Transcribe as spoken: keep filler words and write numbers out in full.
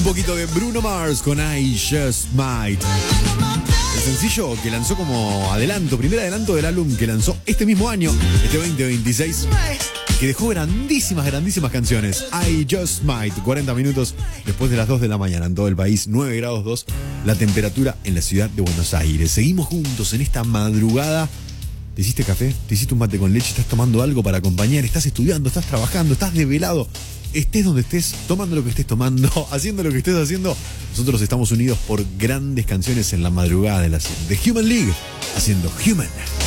Un poquito de Bruno Mars con I Just Might. El sencillo que lanzó como adelanto, primer adelanto del álbum que lanzó este mismo año, este veinte veintiséis, que dejó grandísimas, grandísimas canciones. I Just Might, cuarenta minutos después de las dos de la mañana en todo el país, nueve grados dos la temperatura en la ciudad de Buenos Aires. Seguimos juntos en esta madrugada. ¿Te hiciste café? ¿Te hiciste un mate con leche? ¿Estás tomando algo para acompañar? ¿Estás estudiando? ¿Estás trabajando? ¿Estás desvelado? Estés donde estés, tomando lo que estés tomando, haciendo lo que estés haciendo, nosotros estamos unidos por grandes canciones en la madrugada de la de Human League, haciendo Human.